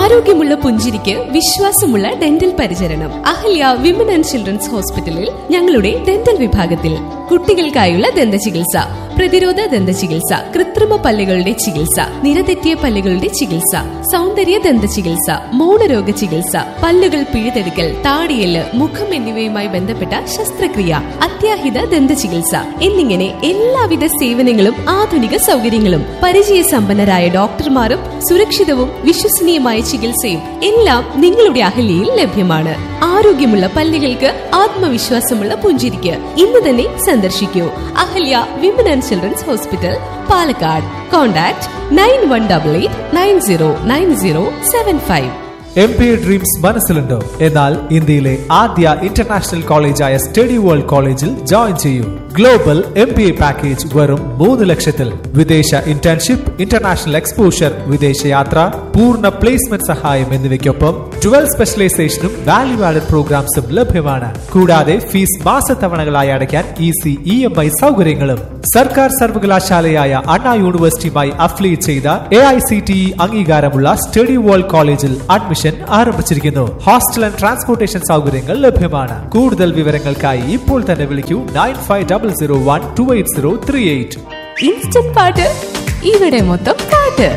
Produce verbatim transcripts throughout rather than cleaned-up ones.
ആരോഗ്യമുള്ള പുഞ്ചിരിക്ക് വിശ്വാസമുള്ള ഡെന്റൽ പരിചരണം. അഹല്യ വിമൻ ആൻഡ് ചിൽഡ്രൻസ് ഹോസ്പിറ്റലിൽ ഞങ്ങളുടെ ഡെന്റൽ വിഭാഗത്തിൽ കുട്ടികൾക്കായുള്ള ദന്ത ചികിത്സ, പ്രതിരോധ ദന്ത ചികിത്സ, കൃത്രിമ പല്ലുകളുടെ ചികിത്സ, നിരതെറ്റിയ പല്ലുകളുടെ ചികിത്സ, സൗന്ദര്യ ദന്ത ചികിത്സ, മൗനരോഗ ചികിത്സ, പല്ലുകൾ പിഴുതെടുക്കൽ, താടിയെല്ല്, മുഖം എന്നിവയുമായി ബന്ധപ്പെട്ട ശസ്ത്രക്രിയ, അത്യാഹിത ദന്ത ചികിത്സ എന്നിങ്ങനെ എല്ലാവിധ സേവനങ്ങളും ആധുനിക സൗകര്യങ്ങളും പരിചയസമ്പന്നരായ ഡോക്ടർമാരും സുരക്ഷിതവും വിശ്വസനീയമായ ചികിത്സയും എല്ലാം നിങ്ങളുടെ അഹല്യയിൽ ലഭ്യമാണ്. ആരോഗ്യമുള്ള പല്ലുകൾക്ക് ആത്മവിശ്വാസമുള്ള പുഞ്ചിരിക്ക് ഇന്ന് തന്നെ സന്ദർശിക്കൂ. Ahalya women and children's hospital, Palakkad. Contact nine one double eight nine zero nine zero seven five. M P A dreams മനസ്സിലുണ്ടോ? എന്നാൽ ഇന്ത്യയിലെ ആദ്യ ഇന്റർനാഷണൽ കോളേജായ സ്റ്റഡി വേൾഡ് കോളേജിൽ ജോയിൻ ചെയ്യൂ. Global M P A package വെറും മൂന്ന് ലക്ഷത്തിൽ. വിദേശ ഇന്റേൺഷിപ്പ്, ഇന്റർനാഷണൽ എക്സ്പോഷർ, വിദേശയാത്ര, പൂർണ്ണ പ്ലേസ്മെന്റ് സഹായം എന്നിവയ്ക്കൊപ്പം ട്വൽവ് സ്പെഷ്യലൈസേഷനും വാല്യൂ ആഡഡ് പ്രോഗ്രാംസും ലഭ്യമാണ്. കൂടാതെ ഫീസ് മാസത്തവണകളായി അടയ്ക്കാൻ ഈസി ഇ എം ഐ സൗകര്യങ്ങളും. സർക്കാർ സർവകലാശാലയായ അണ്ണാ യൂണിവേഴ്സിറ്റിയുമായി അഫിലിയേറ്റ് ചെയ്ത A I C T E അംഗീകാരമുള്ള സ്റ്റഡി വേൾഡ് കോളേജിൽ അഡ്മിഷൻ ആരംഭിച്ചിരിക്കുന്നു. ഹോസ്റ്റൽ ആൻഡ് ട്രാൻസ്പോർട്ടേഷൻ സൗകര്യങ്ങൾ ലഭ്യമാണ്. കൂടുതൽ വിവരങ്ങൾക്കായി ഇപ്പോൾ തന്നെ വിളിക്കൂ nine five double zero one two eight zero three eight. Instant പാട്ട്, ഇവിടെ മൊത്തം പാട്ട്.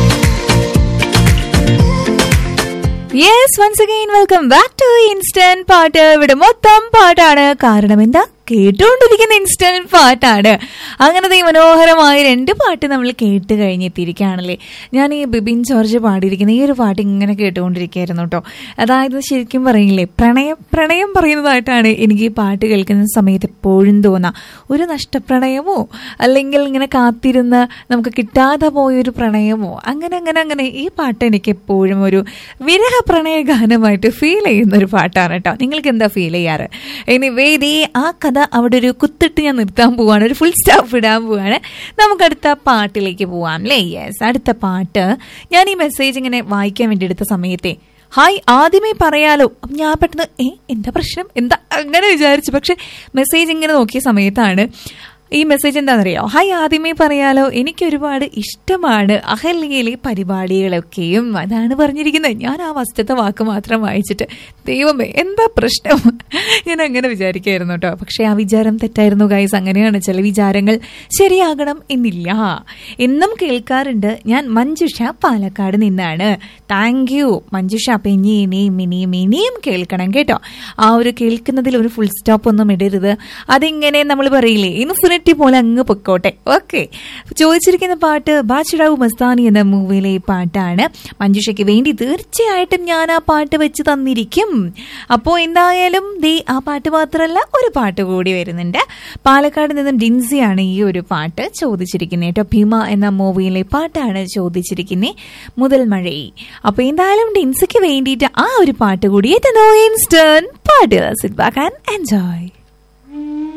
Yes, once again welcome back to instant പാട്ട്. ഇവിടെ മൊത്തം പാട്ടാണ്. കാരണം എന്താ? കേട്ടുകൊണ്ടിരിക്കുന്ന ഇൻസ്റ്റന്റ് പാട്ടാണ്. അങ്ങനത്തെ ഈ മനോഹരമായ രണ്ട് പാട്ട് നമ്മൾ കേട്ട് കഴിഞ്ഞെത്തിയിരിക്കുകയാണല്ലേ. ഞാൻ ഈ ബിബിൻ ജോർജ് പാടിയിരിക്കുന്ന ഈ ഒരു പാട്ട് ഇങ്ങനെ കേട്ടുകൊണ്ടിരിക്കുകയായിരുന്നു കേട്ടോ. അതായത് ശരിക്കും പറയില്ലേ, പ്രണയം പ്രണയം പറയുന്നതായിട്ടാണ് എനിക്ക് ഈ പാട്ട് കേൾക്കുന്ന സമയത്ത് എപ്പോഴും തോന്നാം. ഒരു നഷ്ടപ്രണയമോ അല്ലെങ്കിൽ ഇങ്ങനെ കാത്തിരുന്ന് നമുക്ക് കിട്ടാതെ പോയൊരു പ്രണയമോ അങ്ങനെ അങ്ങനെ അങ്ങനെ ഈ പാട്ട് എനിക്ക് എപ്പോഴും ഒരു വിരഹ പ്രണയ ഗാനമായിട്ട് ഫീൽ ചെയ്യുന്ന ഒരു പാട്ടാണ് കേട്ടോ. നിങ്ങൾക്ക് എന്താ ഫീൽ ചെയ്യാറ്? ഇനി വേദി ആ അവിടെ ഒരു കുത്തിട്ട് ഞാൻ നിർത്താൻ പോവാണ്, ഒരു ഫുൾ സ്റ്റോപ്പ് ഇടാൻ പോവാണ്. നമുക്ക് അടുത്ത പാട്ടിലേക്ക് പോവാം അല്ലേ. യെസ്, അടുത്ത പാട്ട് ഞാൻ ഈ മെസ്സേജ് ഇങ്ങനെ വായിക്കാൻ വേണ്ടി എടുത്ത സമയത്തെ ഹായ് ആദ്യമേ പറയാലോ, ഞാൻ പെട്ടെന്ന് ഏ എന്താ പ്രശ്നം എന്താ അങ്ങനെ വിചാരിച്ചു. പക്ഷെ മെസ്സേജ് ഇങ്ങനെ നോക്കിയ സമയത്താണ് ഈ മെസ്സേജ് എന്താണെന്നറിയോ? ഹായ് ആദ്യമേ പറയാലോ, എനിക്കൊരുപാട് ഇഷ്ടമാണ് അഹല്യയിലെ പരിപാടികളൊക്കെയും. അതാണ് പറഞ്ഞിരിക്കുന്നത്. ഞാൻ ആ വസ്തുത വാക്ക് മാത്രം വായിച്ചിട്ട് ദൈവമേ എന്താ പ്രശ്നം ഞാൻ അങ്ങനെ വിചാരിക്കായിരുന്നു കേട്ടോ. പക്ഷെ ആ വിചാരം തെറ്റായിരുന്നു ഗൈസ്. അങ്ങനെയാണ്, ചില വിചാരങ്ങൾ ശരിയാകണം എന്നില്ല. എന്നും കേൾക്കാറുണ്ട് ഞാൻ. മഞ്ജുഷ പാലക്കാട് നിന്നാണ്. Thank you Manjusha. അപ്പൊ ഇനി ഇനിയും ഇനിയും ഇനിയും കേൾക്കണം കേട്ടോ. ആ ഒരു കേൾക്കുന്നതിൽ ഒരു ഫുൾ സ്റ്റോപ്പ് ഒന്നും ഇടരുത്. അതിങ്ങനെ നമ്മൾ പറയില്ലേ, ഇൻഫിനിറ്റി പോലെ അങ്ങ് പൊക്കോട്ടെ. ഓക്കെ, ചോദിച്ചിരിക്കുന്ന പാട്ട് ബാച്ചിറാവു മസ്താനി എന്ന മൂവിയിലെ പാട്ടാണ്. മഞ്ജുഷയ്ക്ക് വേണ്ടി തീർച്ചയായിട്ടും ഞാൻ ആ പാട്ട് വെച്ച് തന്നിരിക്കും. അപ്പോൾ എന്തായാലും ദേ ആ പാട്ട് മാത്രമല്ല, ഒരു പാട്ട് കൂടി വരുന്നുണ്ട്. പാലക്കാട് നിന്നും ഡിൻസിയാണ് ഈ ഒരു പാട്ട് ചോദിച്ചിരിക്കുന്നത് കേട്ടോ. ഭീമ എന്ന മൂവിയിലെ പാട്ടാണ് ചോദിച്ചിരിക്കുന്നത്, മുതൽ മഴ. അപ്പൊ എന്തായാലും ഡിൻസിക്ക് വേണ്ടിയിട്ട് ആ ഒരു പാട്ട് കൂടി എത്തുന്നു. ഇൻസ്റ്റന്റ് പാട്ട്. Sit back and enjoy.